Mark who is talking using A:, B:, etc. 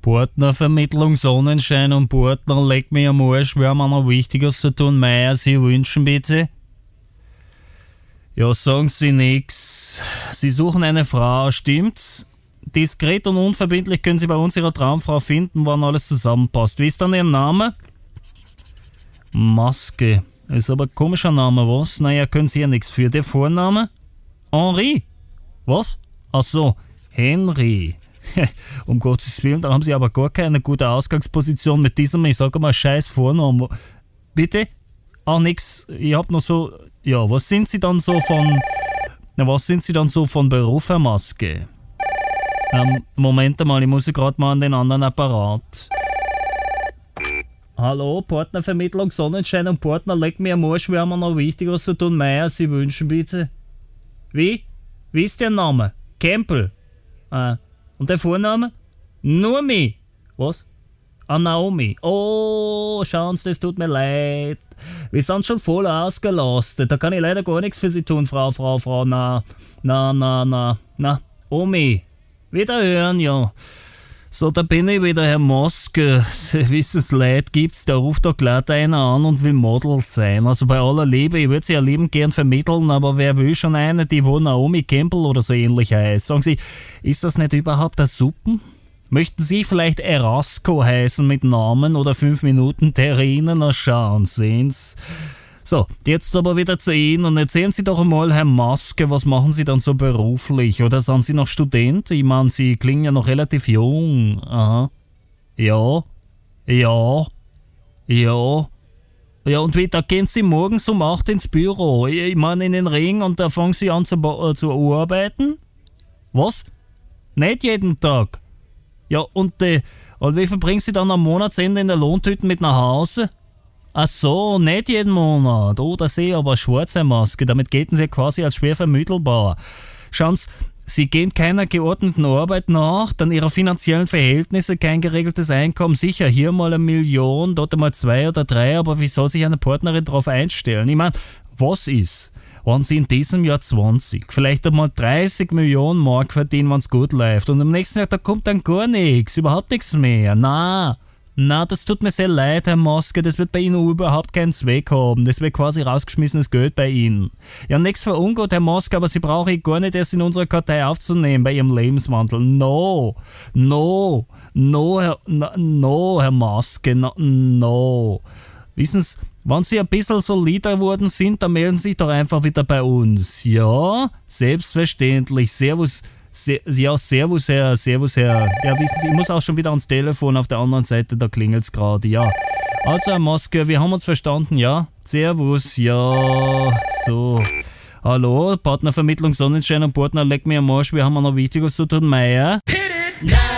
A: Partnervermittlung Sonnenschein und Partner, leck mir am Arsch, wir haben noch Wichtiges zu tun. Meier, Sie wünschen bitte? Ja, sagen Sie nix. Sie suchen eine Frau, stimmt's? Diskret und unverbindlich können Sie bei uns Ihre Traumfrau finden, wann alles zusammenpasst. Wie ist dann Ihr Name? Maske. Ist aber ein komischer Name, was? Naja, können Sie ja nichts für. Der Vorname? Henri. Was? Ach so, Henry. Um Gottes Willen, da haben Sie aber gar keine gute Ausgangsposition mit diesem, ich sage mal, scheiß Vornamen. Bitte? Ach, nix. Ich hab noch so... Ja, was sind Sie dann so von... Was sind Sie dann so von Beruf, Herr Maske? Moment mal, ich muss gerade mal an den anderen Apparat. Hallo, Partnervermittlung, Sonnenschein und Partner, leck mir am Arsch, wir haben noch Wichtigeres zu tun. Meier, Sie wünschen bitte? Wie? Wie ist der Name? Campbell. Und der Vorname? Naomi. Was? Naomi. Oh, schauen Sie, das tut mir leid. Wir sind schon voll ausgelastet. Da kann ich leider gar nichts für Sie tun, Frau. Na. Omi. Wiederhören, ja. So, da bin ich wieder, Herr Maske. Sie wissen es, Leid gibt's, da ruft doch glatt einer an und will Model sein. Also bei aller Liebe, ich würde sie ja liebend gern vermitteln, aber wer will schon eine, die wo Naomi Campbell oder so ähnlich heißt? Sagen Sie, ist das nicht überhaupt eine Suppen? Möchten Sie vielleicht Erasco heißen mit Namen oder 5 Minuten Terrine? Na schauen Sie's. So, jetzt aber wieder zu Ihnen und erzählen Sie doch einmal, Herr Maske, was machen Sie dann so beruflich? Oder sind Sie noch Student? Ich meine, Sie klingen ja noch relativ jung. Aha. Ja. Ja, und wie, da gehen Sie morgens um 8 ins Büro. Ich meine in den Ring und da fangen Sie an zu arbeiten? Was? Nicht jeden Tag. Ja, und wie verbringen Sie dann am Monatsende in der Lohntüte mit nach Hause? Ach so, nicht jeden Monat. Oh, da sehe ich aber eine schwarze Maske. Damit gelten Sie quasi als schwer vermittelbar. Schauen Sie gehen keiner geordneten Arbeit nach, dann Ihrer finanziellen Verhältnisse, kein geregeltes Einkommen. Sicher, hier mal 1 Million, dort einmal 2 oder 3, aber wie soll sich eine Partnerin darauf einstellen? Ich meine, was ist, wenn Sie in diesem Jahr 20, vielleicht einmal 30 Millionen Mark verdienen, wenn es gut läuft und am nächsten Jahr, da kommt dann gar nichts, überhaupt nichts mehr. Na, das tut mir sehr leid, Herr Maske, das wird bei Ihnen überhaupt keinen Zweck haben. Das wird quasi rausgeschmissenes Geld bei Ihnen. Ja, nichts für ungut, Herr Maske, aber Sie brauche ich gar nicht erst in unsere Kartei aufzunehmen bei Ihrem Lebenswandel. No, Herr Maske, no. Wissen Sie, wenn Sie ein bisschen solider geworden sind, dann melden Sie sich doch einfach wieder bei uns. Ja, selbstverständlich. Servus, Herr. Ja, wissen Sie, ich muss auch schon wieder ans Telefon auf der anderen Seite, da klingelt's gerade, ja. Also, Herr Maske, wir haben uns verstanden, ja? Servus, ja, so. Hallo, Partnervermittlung Sonnenschein und Partner, leck mir am Arsch, wir haben noch Wichtiges zu tun, Meier.